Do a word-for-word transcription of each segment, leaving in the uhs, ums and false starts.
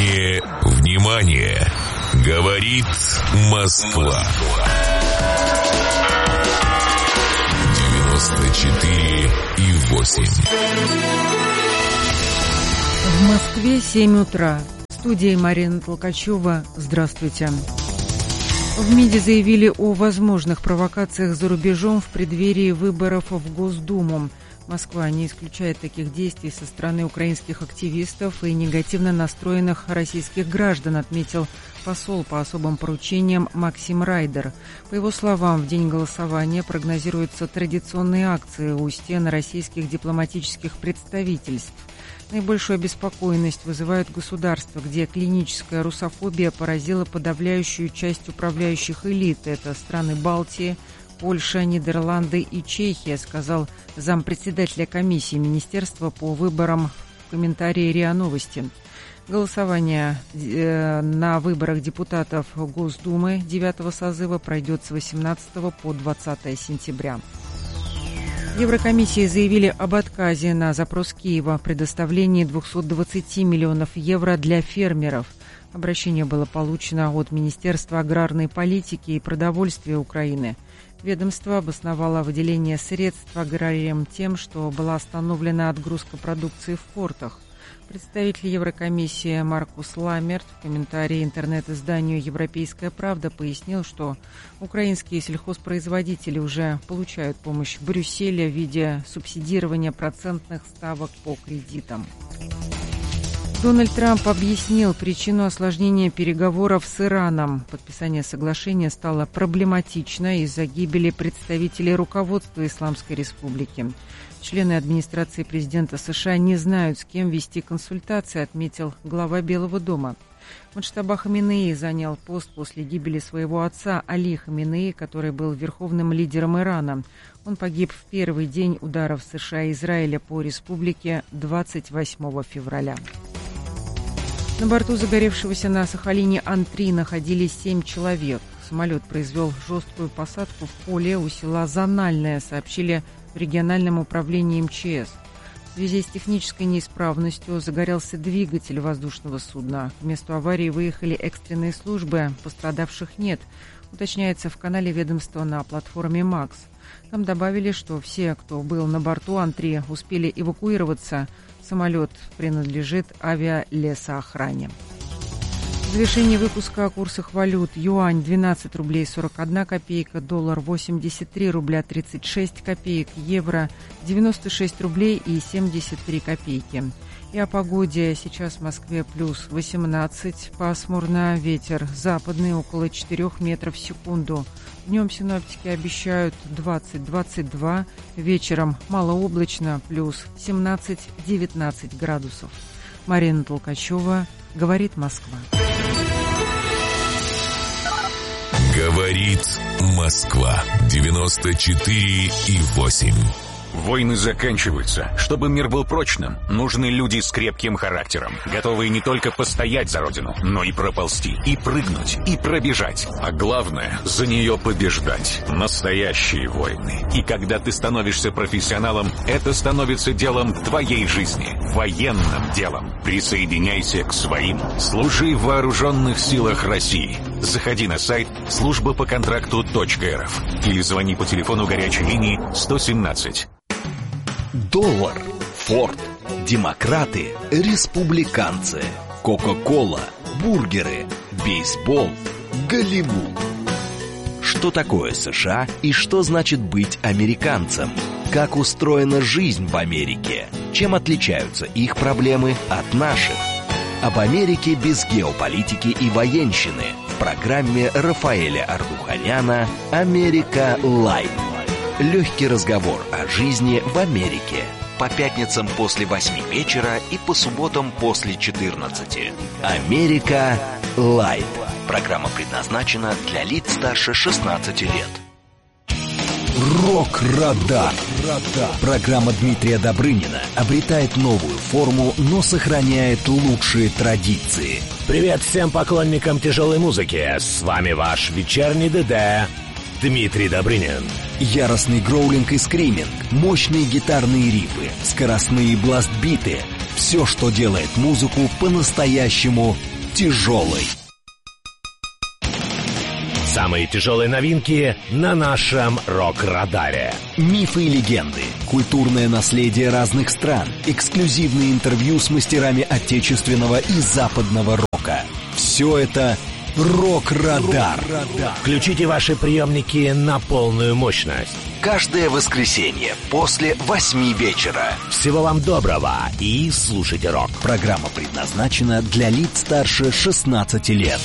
Внимание, внимание! Говорит Москва. девяносто четыре и восемь. В Москве семь утра. В студии Марина Толкачева. Здравствуйте. В МИДе заявили о возможных провокациях за рубежом в преддверии выборов в Госдуму. Москва не исключает таких действий со стороны украинских активистов и негативно настроенных российских граждан, отметил посол по особым поручениям Максим Райдер. По его словам, в день голосования прогнозируются традиционные акции у стен российских дипломатических представительств. Наибольшую обеспокоенность вызывают государства, где клиническая русофобия поразила подавляющую часть управляющих элит. Это страны Балтии, Польша, Нидерланды и Чехия, сказал зампредседателя комиссии Министерства по выборам в комментарии РИА Новости. Голосование э, на выборах депутатов Госдумы девятого созыва пройдет с восемнадцатого по двадцатое сентября. В Еврокомиссии заявили об отказе на запрос Киева о предоставлении двухсот двадцати миллионов евро для фермеров. Обращение было получено от Министерства аграрной политики и продовольствия Украины. Ведомство обосновало выделение средств аграриям тем, что была остановлена отгрузка продукции в портах. Представитель Еврокомиссии Маркус Ламерт в комментарии интернет-изданию «Европейская правда» пояснил, что украинские сельхозпроизводители уже получают помощь Брюсселя в виде субсидирования процентных ставок по кредитам. Дональд Трамп объяснил причину осложнения переговоров с Ираном. Подписание соглашения стало проблематично из-за гибели представителей руководства Исламской Республики. Члены администрации президента США не знают, с кем вести консультации, отметил глава Белого дома. Муджтаба Хаминеи занял пост после гибели своего отца Али Хаминеи, который был верховным лидером Ирана. Он погиб в первый день ударов США и Израиля по республике двадцать восьмого февраля. На борту загоревшегося на Сахалине Ан три находились семь человек. Самолет произвел жесткую посадку в поле у села Зональное, сообщили в региональном управлении эм че эс. В связи с технической неисправностью загорелся двигатель воздушного судна. К месту аварии выехали экстренные службы, пострадавших нет. Уточняется в канале ведомства на платформе «Макс». Там добавили, что все, кто был на борту Ан три, успели эвакуироваться. Самолет принадлежит авиалесоохране. В завершении выпуска о курсах валют. Юань двенадцать рублей сорок одна копейка, доллар восемьдесят три рубля тридцать шесть копеек, евро девяносто шесть рублей и семьдесят три копейки. И о погоде. Сейчас в Москве плюс восемнадцать, пасмурно, ветер западный около четырёх метров в секунду. Днем синоптики обещают двадцать - двадцать два, вечером малооблачно, плюс семнадцать - девятнадцать градусов. Марина Толкачева, говорит Москва. Говорит Москва. девяносто четыре и восемь. Войны заканчиваются. Чтобы мир был прочным, нужны люди с крепким характером, готовые не только постоять за родину, но и проползти, и прыгнуть, и пробежать. А главное, за нее побеждать. Настоящие войны. И когда ты становишься профессионалом, это становится делом твоей жизни. Военным делом. Присоединяйся к своим. Служи в вооруженных силах России. Заходи на сайт служба по контракту точка эр эф или звони по телефону горячей линии сто семнадцать. Доллар, Форд, демократы, республиканцы, Кока-кола, бургеры, бейсбол, Голливуд. Что такое США и что значит быть американцем? Как устроена жизнь в Америке? Чем отличаются их проблемы от наших? Об Америке без геополитики и военщины в программе Рафаэля Ардуханяна «Америка Лайт». Легкий разговор о жизни в Америке. По пятницам после восьми вечера и по субботам после четырнадцати. «Америка Лайт». Программа предназначена для лиц старше шестнадцати лет. Рок-радар. Программа Дмитрия Добрынина обретает новую форму, но сохраняет лучшие традиции. Привет всем поклонникам тяжелой музыки. С вами ваш вечерний ДД Дмитрий Добрынин. Яростный гроулинг и скриминг, мощные гитарные рифы, скоростные бластбиты. Все, что делает музыку по-настоящему тяжелой. Самые тяжелые новинки на нашем рок-радаре. Мифы и легенды, культурное наследие разных стран, эксклюзивные интервью с мастерами отечественного и западного рока. Все это «Рок-радар». Включите ваши приемники на полную мощность. Каждое воскресенье после восьми вечера. Всего вам доброго и слушайте рок. Программа предназначена для лиц старше шестнадцати лет.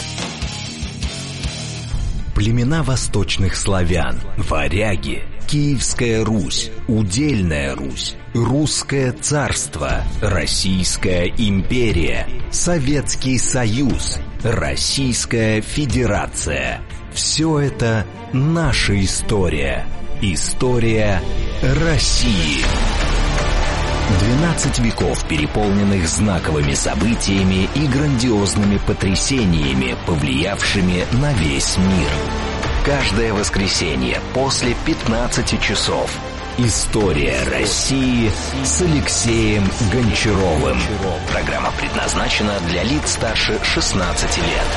Племена восточных славян, варяги, Киевская Русь, Удельная Русь, Русское царство, Российская империя, Советский Союз, Российская Федерация. Все это наша история. История России. двенадцать веков, переполненных знаковыми событиями и грандиозными потрясениями, повлиявшими на весь мир. Каждое воскресенье после пятнадцати часов. История России с Алексеем Гончаровым. Программа предназначена для лиц старше шестнадцати лет.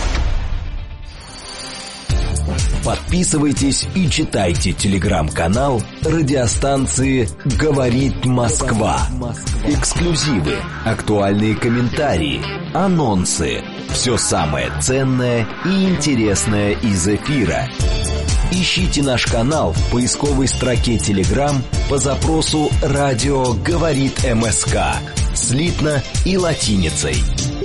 Подписывайтесь и читайте телеграм-канал радиостанции «Говорит Москва». Эксклюзивы, актуальные комментарии, анонсы. Все самое ценное и интересное из эфира. Ищите наш канал в поисковой строке Telegram по запросу «Радио говорит МСК» слитно и латиницей.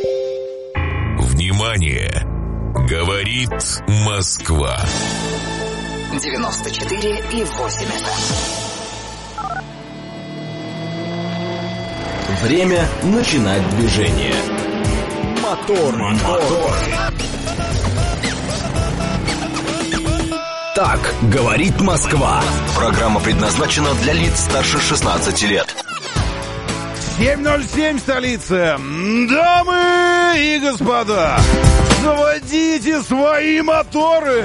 Внимание! Говорит Москва. девяносто четыре и восемь эф эм. Время начинать движение. Мотор, мотор. Так говорит Москва. Программа предназначена для лиц старше шестнадцати лет. семь ноль семь, столица. Дамы и господа, заводите свои моторы.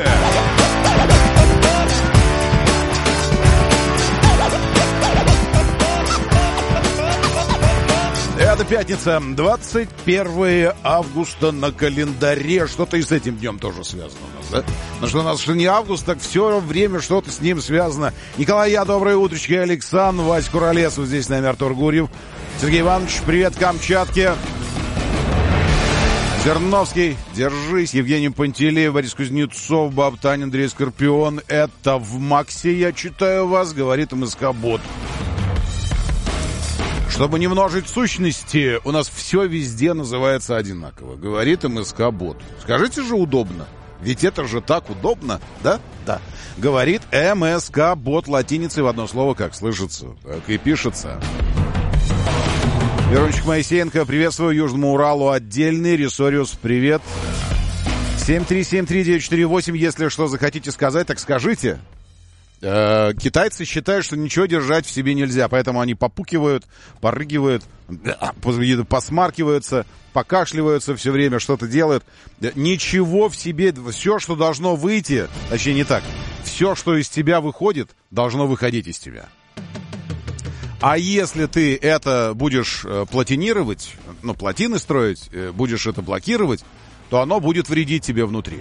Это пятница, двадцать первое августа на календаре. Что-то и с этим днем тоже связано у нас, да? Но что у нас же не август, так все время что-то с ним связано. Николай, я, доброе утречко, Александр, Вась Куролесов, здесь с нами Артур Гурьев. Сергей Иванович, привет, Камчатке. Зерновский, держись. Евгений Пантелеев, Борис Кузнецов, Баб Таня, Андрей Скорпион. Это в Максе, я читаю вас, говорит МСК-бот. Чтобы не множить сущности, у нас все везде называется одинаково. Говорит МСК-бот. Скажите же удобно. Ведь это же так удобно, да? Да. Говорит МСК-бот латиницей в одно слово, как слышится, так и пишется. Верончик Моисеенко, приветствую. Южному Уралу отдельный. Ресориус, привет. семь три семь три девять четыре восемь. Если что захотите сказать, так скажите. Э, китайцы считают, что ничего держать в себе нельзя, поэтому они попукивают, порыгивают, посмаркиваются, покашливаются все время, что-то делают. Ничего в себе, все, что должно выйти, точнее не так, все, что из тебя выходит, должно выходить из тебя. А если ты это будешь платинировать, ну, плотины строить, будешь это блокировать, то оно будет вредить тебе внутри.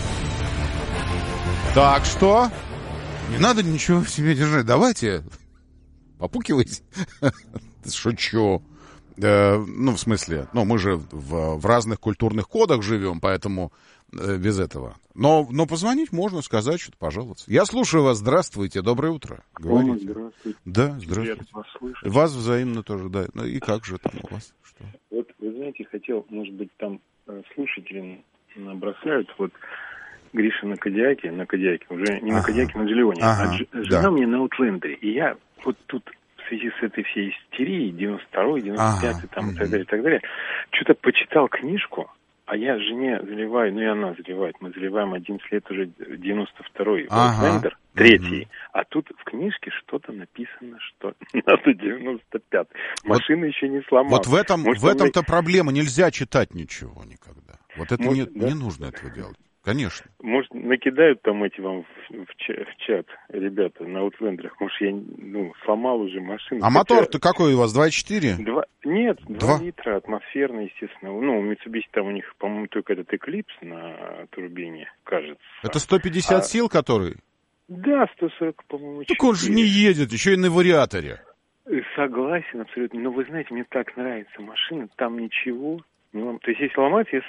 Так что не надо ничего в себе держать. Давайте попукивайте. Шучу. Э, ну, в смысле, ну, мы же в, в разных культурных кодах живем, поэтому э, без этого. Но, но позвонить можно, сказать что-то, пожалуйста. Я слушаю вас. Здравствуйте, доброе утро. Говорите. О, здравствуйте. Да, здравствуйте. Вас, вас взаимно тоже, да. Ну, и как же там у вас? Что? Вот, вы знаете, хотел, может быть, там слушатели набросают, вот, Гриша на Кодиаке, на Кодиаке, уже не ага. на Кодиаке, на Джиллионе, ага. а жена да. мне на Аутлендере. И я вот тут в связи с этой всей истерией, девяносто второй, девяносто пятый, ага. там, и так далее, и так далее, что-то почитал книжку, а я жене заливаю, ну и она заливает, мы заливаем одиннадцать лет уже девяносто второй ага. Аутлендер, третий, угу. а тут в книжке что-то написано, что надо девяносто пятый. Машина вот, еще не сломалась. Вот в, этом, Может, в этом-то мы... проблема, нельзя читать ничего никогда. Вот это Может, не, да? не нужно этого делать. Конечно. Может, накидают там эти вам в, в, чат, в чат, ребята, на аутлендерах. Может, я ну, сломал уже машину. А Хотя... мотор-то какой у вас, два и четыре? Два... Нет, два литра, атмосферный, естественно. Ну, у Mitsubishi там у них, по-моему, только этот Eclipse на турбине, кажется. Это сто пятьдесят а... сил, который? Да, сто сорок, по-моему, так он же не едет, еще и на вариаторе. Согласен абсолютно. Но вы знаете, мне так нравится машина, там ничего. То есть, если ломать, я